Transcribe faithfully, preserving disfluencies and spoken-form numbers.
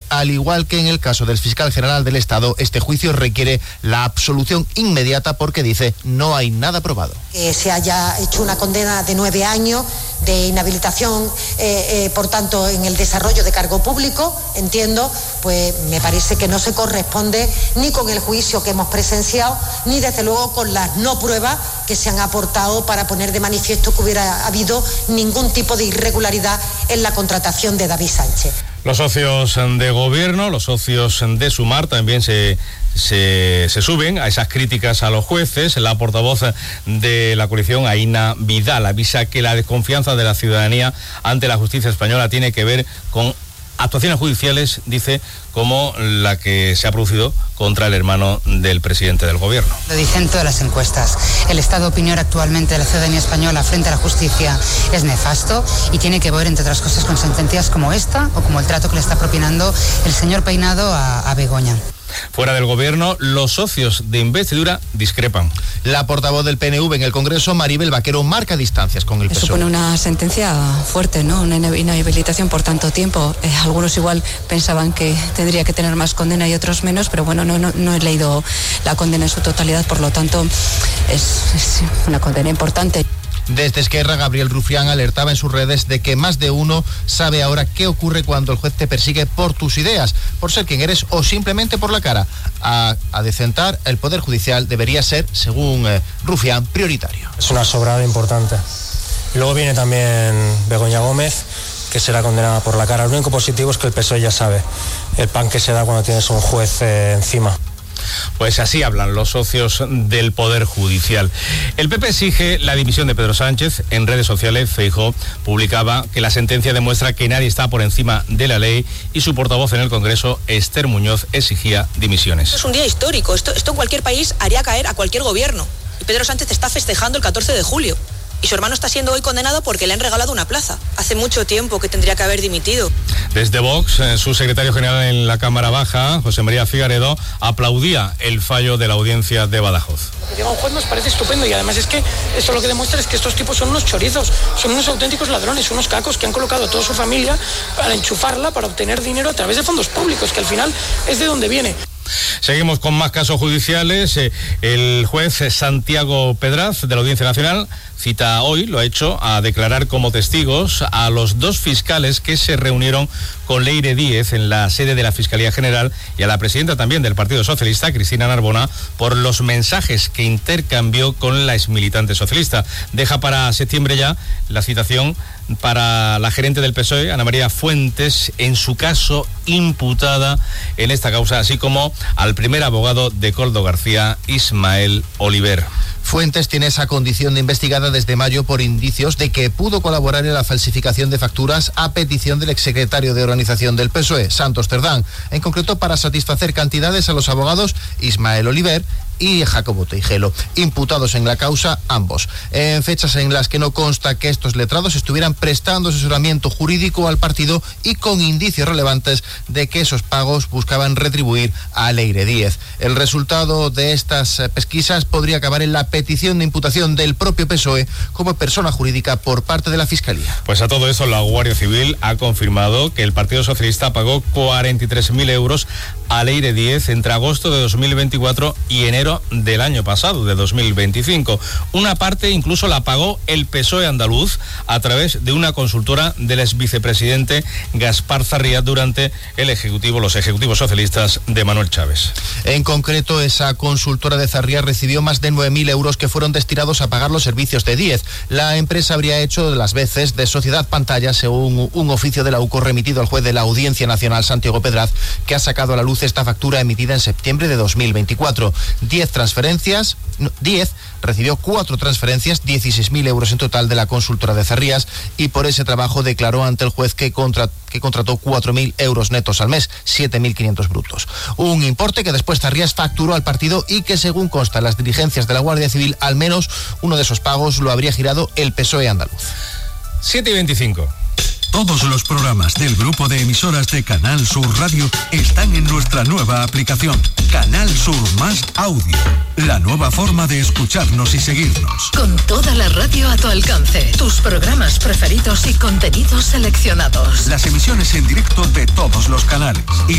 al igual que en el caso del fiscal general del Estado, este juicio requiere la absolución inmediata porque dice no hay nada probado. Que se haya hecho una condena de nueve años de inhabilitación, eh, eh, por tanto, en el desarrollo de cargo público, entiendo, pues me parece que no se corresponde ni con el juicio que hemos presenciado, ni desde luego con las no pruebas que se han aportado para poner de manifiesto que hubiera habido ningún tipo de irregularidad en la contratación de David Sánchez. Los socios de gobierno, los socios de Sumar también se, se, se suben a esas críticas a los jueces. La portavoz de la coalición, Aína Vidal, avisa que la desconfianza de la ciudadanía ante la justicia española tiene que ver con actuaciones judiciales, dice, como la que se ha producido contra el hermano del presidente del gobierno. Lo dicen todas las encuestas. El estado de opinión actualmente de la ciudadanía española frente a la justicia es nefasto y tiene que ver, entre otras cosas, con sentencias como esta o como el trato que le está propinando el señor Peinado a, a Begoña. Fuera del gobierno, los socios de investidura discrepan. La portavoz del P N V en el Congreso, Maribel Vaquero, marca distancias con el P S O E. Supone una sentencia fuerte, ¿no? Una inhabilitación por tanto tiempo. Eh, algunos igual pensaban que tendría que tener más condena y otros menos, pero bueno, no, no, no he leído la condena en su totalidad, por lo tanto es, es una condena importante. Desde Esquerra, Gabriel Rufián alertaba en sus redes de que más de uno sabe ahora qué ocurre cuando el juez te persigue por tus ideas, por ser quien eres o simplemente por la cara. A, a decentar, el Poder Judicial debería ser, según eh, Rufián, prioritario. Es una sobrada importante. Y luego viene también Begoña Gómez, que será condenada por la cara. Lo único positivo es que el P S O E ya sabe el pan que se da cuando tienes un juez eh, encima. Pues así hablan los socios del Poder Judicial. El P P exige la dimisión de Pedro Sánchez. En redes sociales, Feijóo publicaba que la sentencia demuestra que nadie está por encima de la ley y su portavoz en el Congreso, Esther Muñoz, exigía dimisiones. Es un día histórico. Esto, esto en cualquier país haría caer a cualquier gobierno. Y Pedro Sánchez está festejando el catorce de julio. Y su hermano está siendo hoy condenado porque le han regalado una plaza. Hace mucho tiempo que tendría que haber dimitido. Desde Vox, eh, su secretario general en la Cámara Baja, José María Figaredo, aplaudía el fallo de la audiencia de Badajoz. Lo que llega un juez nos parece estupendo y además es que esto lo que demuestra es que estos tipos son unos chorizos, son unos auténticos ladrones, unos cacos que han colocado a toda su familia para enchufarla, para obtener dinero a través de fondos públicos, que al final es de donde viene. Seguimos con más casos judiciales. El juez Santiago Pedraz de la Audiencia Nacional cita hoy, lo ha hecho, a declarar como testigos a los dos fiscales que se reunieron con Leire Díez en la sede de la Fiscalía General y a la presidenta también del Partido Socialista, Cristina Narbona, por los mensajes que intercambió con la exmilitante socialista. Deja para septiembre ya la citación para la gerente del P S O E, Ana María Fuentes, en su caso imputada en esta causa, así como al primer abogado de Koldo García, Ismael Oliver. Fuentes tiene esa condición de investigada desde mayo por indicios de que pudo colaborar en la falsificación de facturas a petición del exsecretario de organización del P S O E, Santos Cerdán, en concreto para satisfacer cantidades a los abogados Ismael Oliver y Jacobo Teijelo, imputados en la causa ambos, en fechas en las que no consta que estos letrados estuvieran prestando asesoramiento jurídico al partido y con indicios relevantes de que esos pagos buscaban retribuir a Leire Díez. El resultado de estas pesquisas podría acabar en la petición de imputación del propio P S O E como persona jurídica por parte de la Fiscalía. Pues a todo eso la Guardia Civil ha confirmado que el Partido Socialista pagó cuarenta y tres mil euros a Leire Díez entre agosto de dos mil veinticuatro y enero del año pasado, de dos mil veinticinco. Una parte incluso la pagó el P S O E andaluz a través de una consultora del ex vicepresidente Gaspar Zarría durante el ejecutivo, los ejecutivos socialistas de Manuel Chávez. En concreto, esa consultora de Zarría recibió más de nueve mil euros que fueron destinados a pagar los servicios de Díez. La empresa habría hecho las veces de sociedad pantalla, según un oficio de la U C O remitido al juez de la Audiencia Nacional, Santiago Pedraz, que ha sacado a la luz esta factura emitida en septiembre de dos mil veinticuatro. diez transferencias, diez, recibió cuatro transferencias, dieciséis mil euros en total de la consultora de Zarrías, y por ese trabajo declaró ante el juez que, contra, que contrató cuatro mil euros netos al mes, siete mil quinientos brutos. Un importe que después Zarrías facturó al partido y que, según consta en las diligencias de la Guardia Civil, al menos uno de esos pagos lo habría girado el P S O E andaluz. siete y veinticinco. Todos los programas del grupo de emisoras de Canal Sur Radio están en nuestra nueva aplicación, Canal Sur Más Audio, la nueva forma de escucharnos y seguirnos. Con toda la radio a tu alcance, tus programas preferidos y contenidos seleccionados. Las emisiones en directo de todos los canales. Y